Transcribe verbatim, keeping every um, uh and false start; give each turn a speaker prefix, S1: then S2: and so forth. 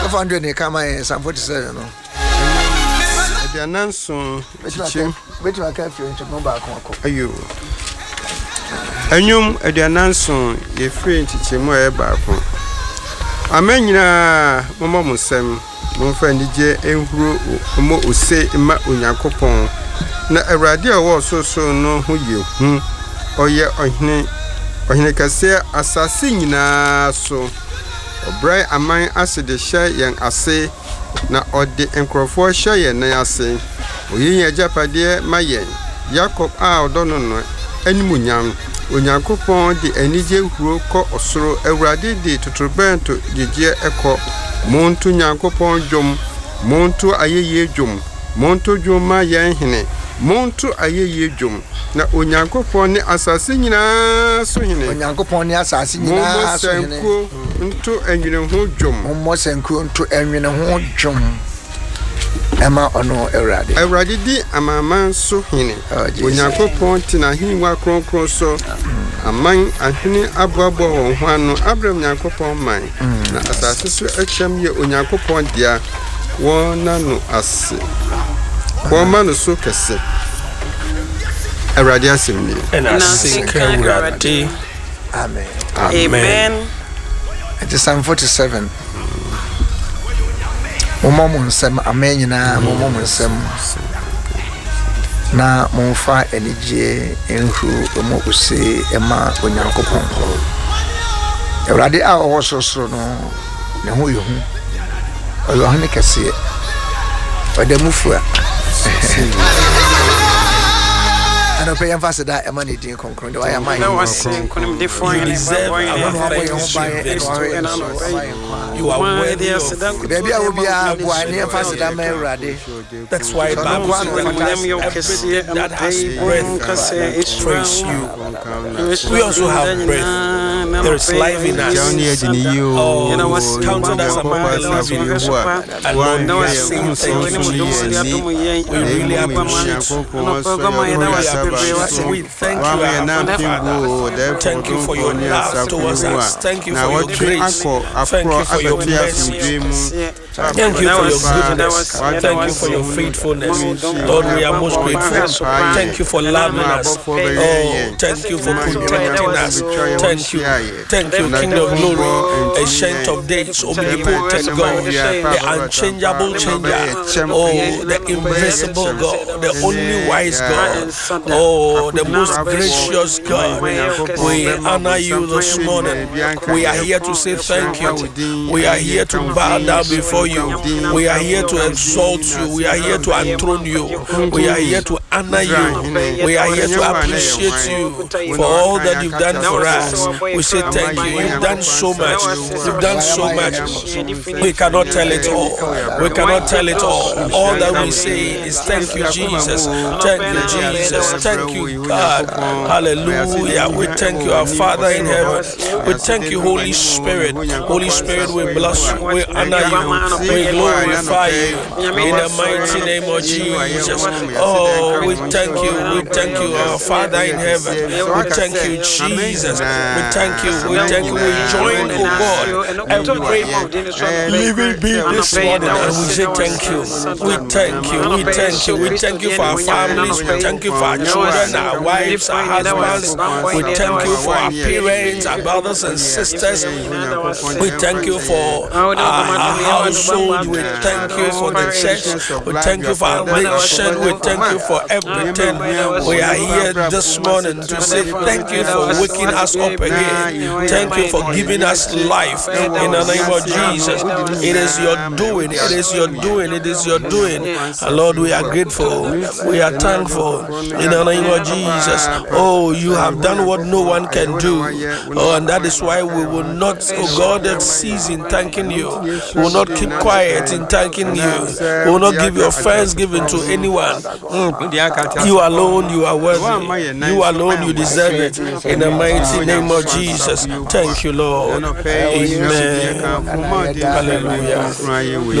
S1: five hundred ne come in Psalm forty-seven no.
S2: The announcement teaching.
S1: Wait till I can feel into no back on.
S2: Ayo. Enyum the announcement ye free teaching mo e back on. Amenyina mama musem mo friend je enhuro mo ose ma Onyankopon na Awurade a wo so so no ho ye hu oye ohene ohene kase asase nyina so obrai aman ase de hye yen ase na ode enkrofo hye yen na ase oyin ajapade ma yen Jacob a odono no animunyam Onyankopon de anije huro ko osoro Awurade de tuturbento jeje eko montu Nyankopon dwom montu ayeye dwom montu dwoma yen hene montu ayeye dwom na Onyankopon ne asase nyina so hene
S1: Onyankopon ne asase nyina so hene
S2: ntu enwene ho dwom
S1: mommo senku ntu enwene ho dwom ema ono Awurade
S2: Awurade di amaman so hene Onyankopon tina hinwa kronkron so aman ahene aboabo won ho ano Abraham Nyankopon man na asase so akyam ye Onyankopon dia wona no ase woma no so kese Awurade asemni
S3: na sinka Awurade.
S1: Amen.
S3: Amen.
S1: It is Psalm forty-seven. Momo munsem amenyina momo munsem na monfa enije enhuru mo use ema Onyankopon. Awurade a owo sosoro no ne ho yehu. Oyo hane kese. Odamufua. And pay emphasis that a money didn't conclude. I am my
S3: different. You are worthy of it.
S1: Baby, I will be a boy near Faster than my ready.
S3: That's why Bible says that has breath praise you. We also have breath. There is life in us. Oh, counted as a man lives in you. And Lord, we are saying thank you for Jesus. We really appreciate you. We thank you, Father. Thank you for your love towards us. Thank you for your grace. Thank you for your mercy. Thank you for your goodness. Thank you for your faithfulness. Lord, we are most grateful. Thank you for loving us. Oh, thank you for protecting us. Thank you. Thank you, King of Glory, Ancient of Days, Omnipotent God, the unchangeable changer. Oh, the invisible God, the only wise God. Oh, the most gracious God. We honor you this morning. We are here to say thank you. We are here to bow down before you. We are here to exalt you. We are here to enthrone you. We are here to honor you. We are here to appreciate you for all that you've done for us. We say thank you. You've done so much. You've done so much. We cannot tell it all. We cannot tell it all. All that we say is thank you, Jesus. Thank you, Jesus. Thank you, God. Hallelujah. We thank you, our Father in heaven. We thank you, Holy Spirit. Holy Spirit, we bless you. We honor you. We glorify you. In the mighty name of Jesus. Oh, we thank you. We thank you, our Father in heaven. We thank you, Jesus. We thank you. We thank you. We join, oh God, every living being this morning, and we say thank you. We thank you. We thank you. We thank you for our families. We thank you for our children, our wives, our husbands. We thank you for our parents, our brothers and sisters. We thank you for our, our household. We thank you for the church. We thank you for our nation. We thank you for everything. We are here this morning to say thank you for waking us up again. Thank you for giving us life in the name of Jesus. It is your doing. It is your doing. It is your doing. And Lord, we are grateful. We are thankful in the name of Jesus. Oh, you have done what no one can do. Oh, and that is why we will not, oh God, cease in thanking you. We will not keep quiet in thanking you. We will not give your thanksgiving to anyone. Mm. You alone, you are worthy. You alone, you deserve it. In the mighty name of Jesus. Thank you, Lord. Amen. Hallelujah.